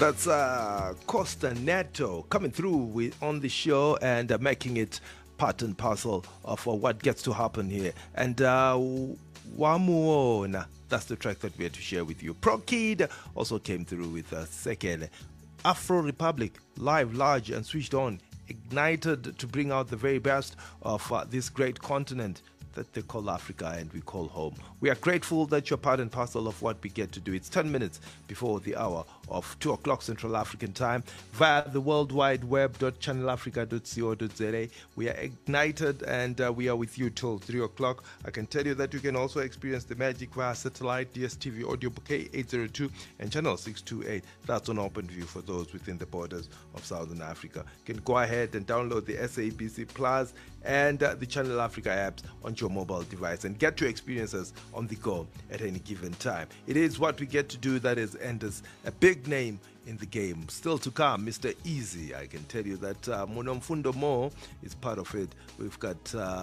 That's Costa Neto coming through on the show and making it part and parcel of what gets to happen here. And Wamuona, that's the track that we had to share with you. Pro Kid also came through with Sekele. Afro Republic, live, large, and switched on, ignited to bring out the very best of this great continent that they call Africa and we call home. We are grateful that you're part and parcel of what we get to do. It's 10 minutes before the hour of 2 o'clock Central African time via the World Wide Web .channelafrica.co.za. We are ignited and we are with you till 3 o'clock. I can tell you that you can also experience the magic via satellite, DSTV audio bouquet 802 and channel 628. That's on OpenView for those within the borders of Southern Africa. You can go ahead and download the SABC Plus and the Channel Africa apps on your mobile device and get to experience us on the go at any given time. It is what we get to do that is Enders, a big name in the game. Still to come, Mr. Easy. I can tell you that Monomfundo Mo is part of it. We've got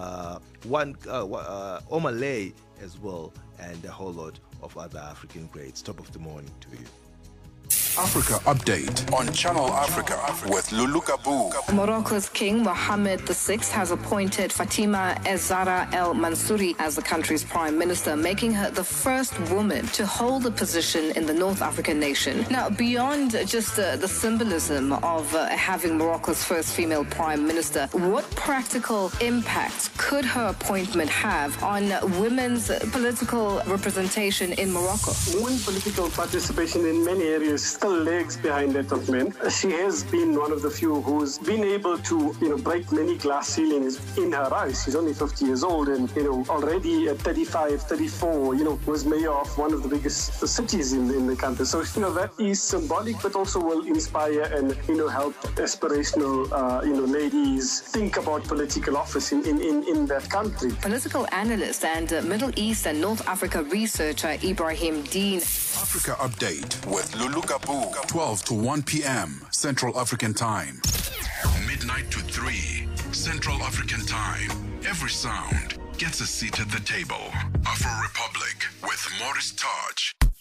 Omalay as well and a whole lot of other African greats. Top of the morning to you. Africa Update on Channel Africa with Lulu Kabu. Morocco's King Mohammed VI has appointed Fatima Zahra El Mansouri as the country's prime minister, making her the first woman to hold the position in the North African nation. Now, beyond just the symbolism of having Morocco's first female prime minister, what practical impact could her appointment have on women's political representation in Morocco? Women's political participation in many areas still lags behind that of men. She has been one of the few who's been able to, break many glass ceilings in her eyes. She's only 50 years old and, already at 35, 34, was mayor of one of the biggest cities in the country. So, that is symbolic, but also will inspire and, help aspirational, ladies think about political office in that country. Political analyst and Middle East and North Africa researcher Ibrahim Dean. Africa Update with Lulu Kabu, 12 to 1 p.m. Central African Time. Midnight to 3 Central African Time. Every sound gets a seat at the table. Afro Republic with Morris Taj.